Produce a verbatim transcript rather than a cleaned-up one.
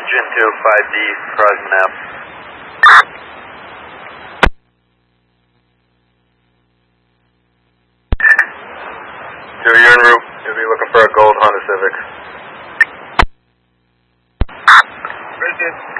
Gen two oh five D, crossing map. Two, you're en route. You'll be looking for a gold Honda Civic. Bridget.